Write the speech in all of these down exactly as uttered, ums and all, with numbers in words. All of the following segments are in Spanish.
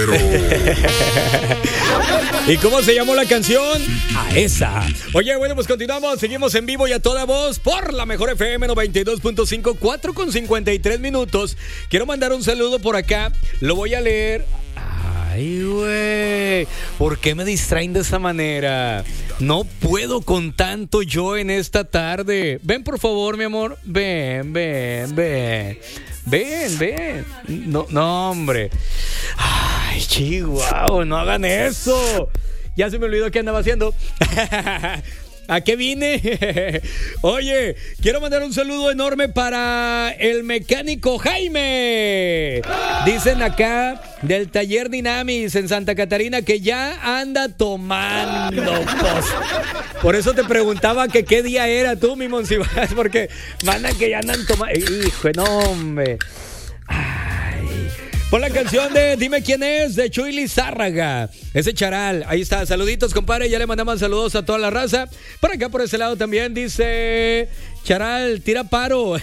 ¿Y cómo se llamó la canción? A esa. Oye, bueno, pues continuamos, seguimos en vivo y a toda voz por la mejor F M noventa y dos punto cinco, cuatro con cincuenta y tres minutos. Quiero mandar un saludo por acá, lo voy a leer. Ay, güey, ¿por qué me distraen de esa manera? No puedo con tanto yo en esta tarde. Ven, por favor, mi amor. Ven, ven, ven. Ven, ven. No, no, hombre. Ay, chihuahua, no hagan eso. Ya se me olvidó qué andaba haciendo. ¿A qué vine? Oye, quiero mandar un saludo enorme para el mecánico Jaime. Dicen acá del taller Dinamis en Santa Catarina que ya anda tomando. Pues. Por eso te preguntaba que qué día era tú, mi Monsiváis, porque mandan que ya andan tomando. Hijo, no, hombre. Pon la canción de Dime quién es, de Chuy Lizárraga. Ese Charal, ahí está. Saluditos, compadre. Ya le mandamos saludos a toda la raza. Por acá, por ese lado también dice Charal, tira paro.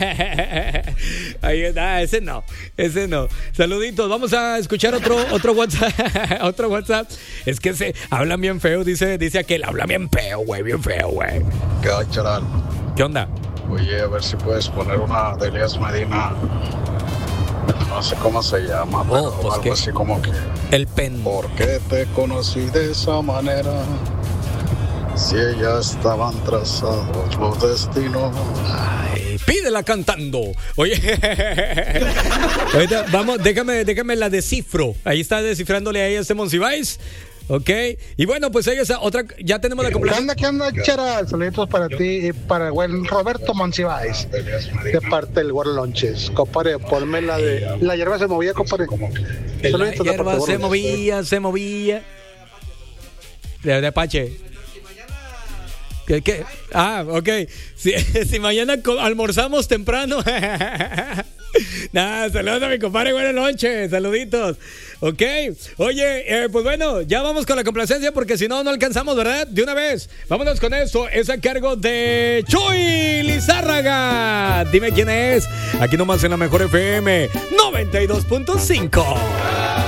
Ahí está, ese no, ese no. Saluditos, vamos a escuchar otro, otro WhatsApp. Otro WhatsApp. Es que se hablan bien feo, dice, dice aquel, habla bien feo, güey, bien feo, güey. ¿Qué hay, Charal? ¿Qué onda? Oye, a ver si puedes poner una de Elías Medina. No sé cómo se llama, pero oh, pues algo ¿qué? Así como que El pen. ¿Por qué te conocí de esa manera? Si ya estaban trazados los destinos. Ay, pídela cantando. Oye, ahorita, vamos, déjame, déjame la descifro. Ahí está descifrándole ahí a este Monsiváis. Ok, y bueno, pues ahí está otra, ya tenemos la ¿Qué completa. anda, qué anda, Charal? Saluditos para ti y para el buen Roberto Monsiváis, de parte del World Lunches. Compadre, ponme la de la hierba se movía, compadre. La Saluditos de hierba parte se de World Lunches. movía, se movía. De, de Apache. ¿Qué, qué? Ah, ok. Si, si mañana co- almorzamos temprano. Nada, saludos a mi compadre, buenas noches, saluditos. Ok, oye, eh, pues bueno, ya vamos con la complacencia porque si no, no alcanzamos, ¿verdad? De una vez, vámonos con esto, es a cargo de Chuy Lizárraga. Dime quién es, aquí nomás en la mejor F M noventa y dos punto cinco.